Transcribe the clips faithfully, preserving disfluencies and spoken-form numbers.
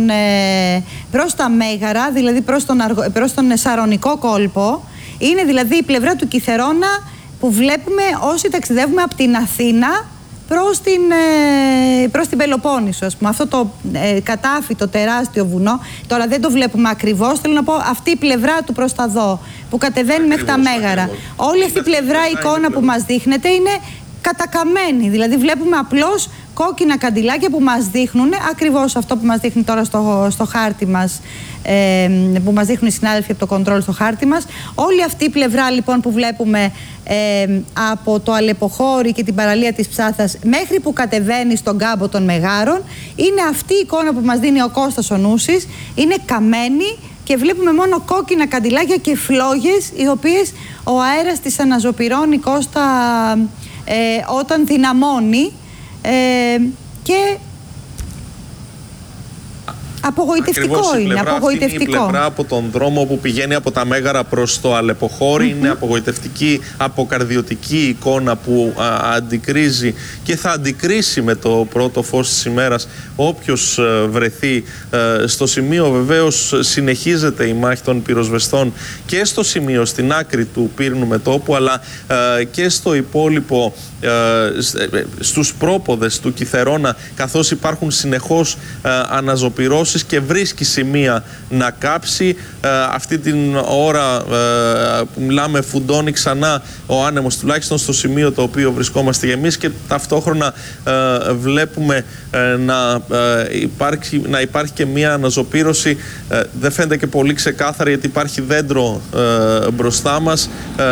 τον, ε, προς τα Μέγαρα, δηλαδή προς τον, αργο, προς τον Σαρονικό κόλπο. Είναι δηλαδή η πλευρά του Κιθερώνα που βλέπουμε όσοι ταξιδεύουμε από την Αθήνα προς την, ε, προς την Πελοπόννησο, ας πούμε. Αυτό το ε, κατάφι, το τεράστιο βουνό, τώρα δεν το βλέπουμε ακριβώς, θέλω να πω αυτή η πλευρά του προς τα δω, που κατεβαίνει μέχρι τα Μέγαρα. Ακριβώς. Όλη αυτή η πλευρά, η εικόνα που μας δείχνεται είναι κατακαμμένη, δηλαδή βλέπουμε απλώς κόκκινα καντιλάκια που μας δείχνουν ακριβώς αυτό που μας δείχνει τώρα στο, στο χάρτη μας, ε, που μας δείχνουν οι συνάδελφοι από το κοντρόλ στο χάρτη μας. Όλη αυτή η πλευρά λοιπόν που βλέπουμε ε, από το Αλεποχώρι και την παραλία της Ψάθας μέχρι που κατεβαίνει στον κάμπο των Μεγάρων, είναι αυτή η εικόνα που μας δίνει ο Κώστας ο Νούσης, είναι καμένη και βλέπουμε μόνο κόκκινα καντιλάκια και φλόγες, οι οποίες ο αέρας τις αναζωπυρώνει, Κώστα, ε, όταν δυναμώνει. Ε, και απογοητευτικό ακριβώς είναι, πλευρά, απογοητευτικό. Αυτή είναι η πλευρά από τον δρόμο που πηγαίνει από τα Μέγαρα προς το Αλεποχώρι. Mm-hmm. Είναι απογοητευτική, αποκαρδιωτική εικόνα που α, αντικρίζει και θα αντικρίσει με το πρώτο φως της ημέρας όποιος α, βρεθεί α, στο σημείο. Βεβαίως συνεχίζεται η μάχη των πυροσβεστών και στο σημείο στην άκρη του πύρινου μετώπου, αλλά α, και στο υπόλοιπο, στους πρόποδες του Κιθερώνα, καθώς υπάρχουν συνεχώς αναζωπυρώσεις και βρίσκει σημεία να κάψει. Αυτή την ώρα που μιλάμε φουντώνει ξανά ο άνεμος, τουλάχιστον στο σημείο το οποίο βρισκόμαστε και εμείς, και ταυτόχρονα βλέπουμε να υπάρχει, να υπάρχει και μία αναζωπύρωση. Δεν φαίνεται και πολύ ξεκάθαρα γιατί υπάρχει δέντρο μπροστά μας.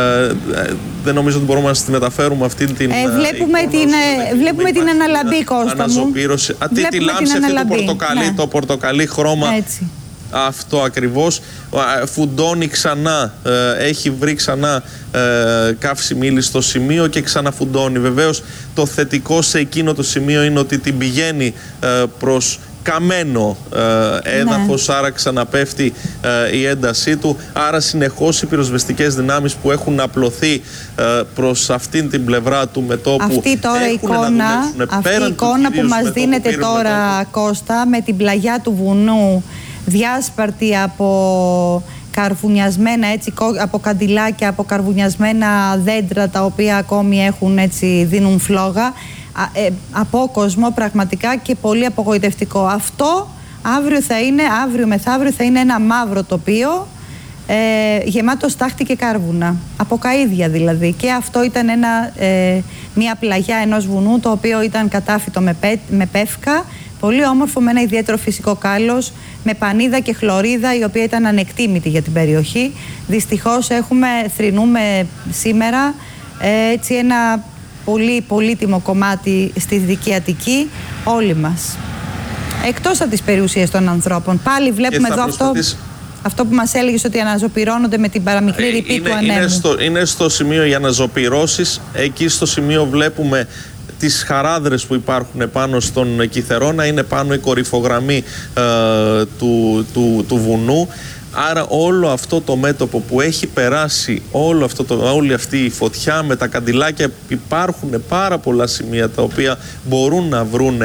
Δεν νομίζω ότι μπορούμε να τη μεταφέρουμε αυτή την Ε, βλέπουμε εικόνα, την, ε, βλέπουμε την αναλαμπή, Κώστα μου. Αντί τη λάμψη, αυτή το πορτοκαλί, ναι. το πορτοκαλί χρώμα. Έτσι. Αυτό ακριβώς. Φουντώνει ξανά, ε, έχει βρει ξανά ε, καύσιμη ύλη στο σημείο και ξαναφουντώνει. Βεβαίως το θετικό σε εκείνο το σημείο είναι ότι την πηγαίνει ε, προς καμένο ε, έδαφος, ναι. άρα ξαναπέφτει ε, η έντασή του. Άρα συνεχώς οι πυροσβεστικές δυνάμεις που έχουν απλωθεί ε, προς αυτήν την πλευρά του μετώπου. Αυτή τώρα η εικόνα, αυτή η εικόνα που μας δίνεται τώρα, μετώπου. Κώστα, με την πλαγιά του βουνού διάσπαρτη από καρβουνιασμένα, έτσι, από καντιλάκια, από καρβουνιασμένα δέντρα τα οποία ακόμη έχουν, έτσι, δίνουν φλόγα. Ε, απόκοσμο πραγματικά και πολύ απογοητευτικό. Αυτό αύριο θα είναι, αύριο μεθαύριο θα είναι ένα μαύρο τοπίο ε, γεμάτο στάχτη και κάρβουνα, από καΐδια δηλαδή. Και αυτό ήταν ένα, ε, μια πλαγιά ενός βουνού το οποίο ήταν κατάφυτο με, πέ, με πεύκα, πολύ όμορφο, με ένα ιδιαίτερο φυσικό κάλος, με πανίδα και χλωρίδα η οποία ήταν ανεκτήμητη για την περιοχή. Δυστυχώς έχουμε, θρηνούμε σήμερα ε, έτσι ένα πολύ πολύτιμο κομμάτι στη Δυτική Αττική, όλοι μας. Εκτός από τις περιουσίες των ανθρώπων. Πάλι βλέπουμε εδώ αυτό, αυτό που μας έλεγες, ότι αναζωπυρώνονται με την παραμικρή ρηπή είναι, του ανέμου. Είναι στο, είναι στο σημείο οι αναζωπυρώσεις. Εκεί στο σημείο βλέπουμε τις χαράδρες που υπάρχουν πάνω στον Κιθερώνα. Είναι πάνω η κορυφογραμμή ε, του, του, του βουνού. Άρα όλο αυτό το μέτωπο που έχει περάσει, όλο αυτό το, όλη αυτή η φωτιά με τα καντιλάκια, υπάρχουν πάρα πολλά σημεία τα οποία μπορούν να βρούνε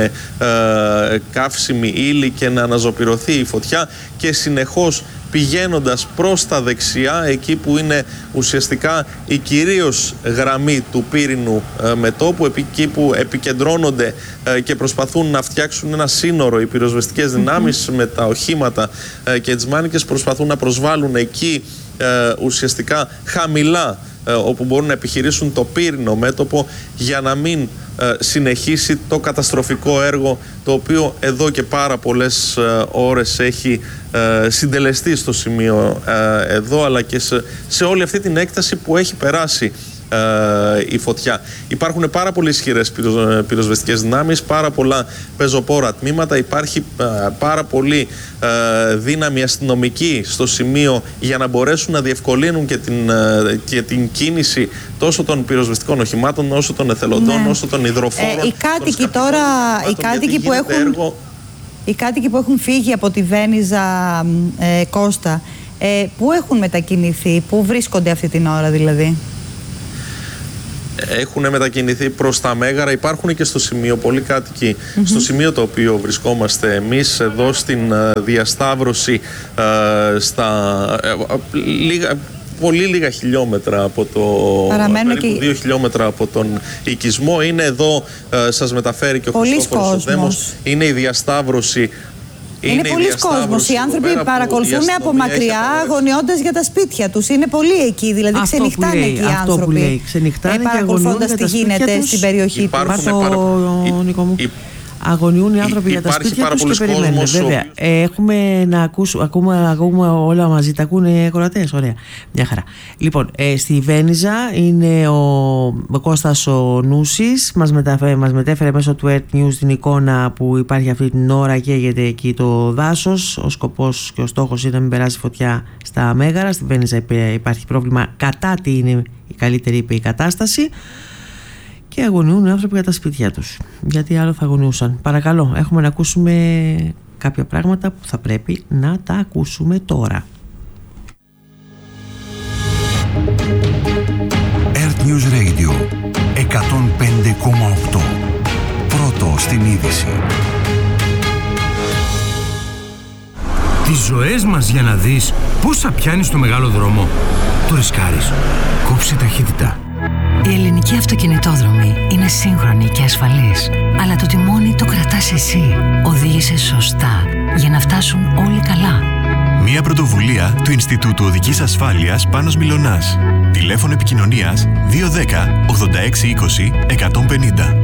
ε, καύσιμη ύλη και να αναζωπυρωθεί η φωτιά, και συνεχώς πηγαίνοντας προς τα δεξιά, εκεί που είναι ουσιαστικά η κυρίως γραμμή του πύρινου ε, μετώπου, εκεί που επικεντρώνονται ε, και προσπαθούν να φτιάξουν ένα σύνορο οι πυροσβεστικές δυνάμεις, mm-hmm. με τα οχήματα ε, και τις μάνικες, προσπαθούν να προσβάλλουν εκεί ε, ουσιαστικά χαμηλά, ε, όπου μπορούν να επιχειρήσουν το πύρινο μέτωπο, για να μην ε, συνεχίσει το καταστροφικό έργο το οποίο εδώ και πάρα πολλές ε, ώρες έχει ε, συντελεστεί στο σημείο ε, εδώ, αλλά και σε, σε όλη αυτή την έκταση που έχει περάσει ε, η φωτιά. Υπάρχουν πάρα πολύ ισχυρές πυροσ, πυροσβεστικές δυνάμεις, πάρα πολλά πεζοπόρα τμήματα, υπάρχει ε, πάρα πολύ ε, δύναμη αστυνομική στο σημείο για να μπορέσουν να διευκολύνουν και την, ε, και την κίνηση τόσο των πυροσβεστικών οχημάτων, όσο των εθελοντών, ναι. όσο των υδροφόρων. Ε, οι κάτοικοι τώρα, οι κάτοικοι που έχουν... Έργο... Οι κάτοικοι που έχουν φύγει από τη Βένιζα, ε, Κώστα, ε, πού έχουν μετακινηθεί, πού βρίσκονται αυτή την ώρα δηλαδή? έχουν μετακινηθεί προς τα Μέγαρα. Υπάρχουν και στο σημείο πολλοί κάτοικοι, mm-hmm. στο σημείο το οποίο βρισκόμαστε εμείς, εδώ στην διασταύρωση ε, στα ε, λίγα, πολύ λίγα χιλιόμετρα από το περίπου δύο χιλιόμετρα από τον οικισμό. Είναι εδώ, ε, σας μεταφέρει και ο Χριστόφορος ο Δέμος, είναι η διασταύρωση. Είναι, είναι πολλοί κόσμος. Οι άνθρωποι παρακολουθούν από μακριά, αγωνιώντας για τα σπίτια τους. Είναι πολλοί εκεί, δηλαδή αυτό ξενυχτάνε λέει, εκεί οι άνθρωποι. Που λέει, ξενυχτάνε ε, παρακολουθώντας τι γίνεται στην περιοχή τους. Αγωνιούν οι άνθρωποι για τα σπίτια τους και περιμένουν. Βέβαια, ε, έχουμε να ακούσουμε, ακούμε, ακούμε όλα μαζί, τα ακούνε κορατές, ωραία, μια χαρά. Λοιπόν, ε, στη Βένιζα είναι ο, ο Κώστας ο Νούσης, μας, μεταφέρε, μας μετέφερε μέσω του Earth News την εικόνα που υπάρχει αυτή την ώρα, καίγεται εκεί το δάσος. Ο σκοπός και ο στόχος είναι να μην περάσει φωτιά στα Μέγαρα. Στη Βένιζα υπάρχει πρόβλημα, κατά τι είναι η καλύτερη είπε η κατάσταση. Και αγωνιούν οι άνθρωποι για τα σπίτια τους. Γιατί άλλο θα αγωνιούσαν. Παρακαλώ, έχουμε να ακούσουμε κάποια πράγματα που θα πρέπει να τα ακούσουμε τώρα. Earth News Radio εκατόν πέντε κόμμα οκτώ. Πρώτο στην είδηση. Τις ζωές μας για να δεις πόσα πιάνεις στο μεγάλο δρόμο. Το ρισκάρεις. Κόψε ταχύτητα. Η ελληνική αυτοκινητόδρομη είναι σύγχρονη και ασφαλής, αλλά το τιμόνι το κρατάς εσύ. Οδήγησε σωστά για να φτάσουν όλοι καλά. Μια πρωτοβουλία του Ινστιτούτου Οδικής Ασφάλειας Πάνος Μιλωνάς. Τηλέφωνο επικοινωνίας δύο ένα μηδέν ογδόντα έξι είκοσι εκατόν πενήντα.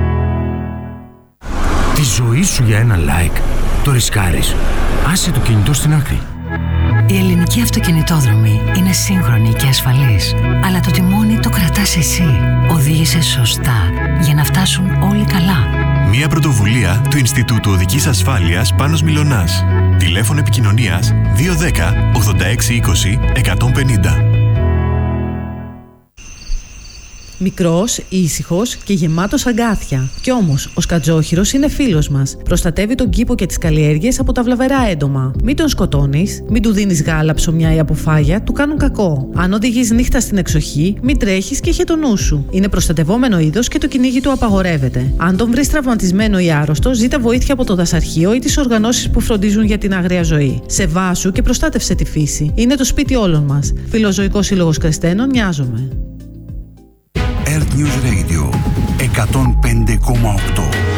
Τη ζωή σου για ένα like το ρισκάρεις. Άσε το κινητό στην άκρη. Η ελληνική αυτοκινητόδρομη είναι σύγχρονη και ασφαλής, αλλά το τιμόνι το κρατάς εσύ. Οδήγησε σωστά για να φτάσουν όλοι καλά. Μια πρωτοβουλία του Ινστιτούτου Οδικής Ασφάλειας Πάνος Μιλωνάς. Τηλέφωνο επικοινωνίας δύο ένα μηδέν ογδόντα έξι είκοσι εκατόν πενήντα. Μικρός, ήσυχος και γεμάτος αγκάθια. Κι όμως, ο σκατζόχυρος είναι φίλος μας. Προστατεύει τον κήπο και τις καλλιέργειες από τα βλαβερά έντομα. Μην τον σκοτώνεις, μην του δίνεις γάλα, ψωμιά ή αποφάγια, του κάνουν κακό. Αν οδηγείς νύχτα στην εξοχή, μην τρέχεις και είχε το νου σου. Είναι προστατευόμενο είδος και το κυνήγι του απαγορεύεται. Αν τον βρεις τραυματισμένο ή άρρωστο, ζήτα βοήθεια από το δασαρχείο ή τις οργανώσεις που φροντίζουν για την άγρια ζωή. Σεβάσου και προστάτευσε τη φύση. Είναι το σπίτι όλων μας. Φιλοζωικός Σύλλογος Κρεστένων, νοιάζομαι. Earth News Radio εκατόν πέντε κόμμα οκτώ.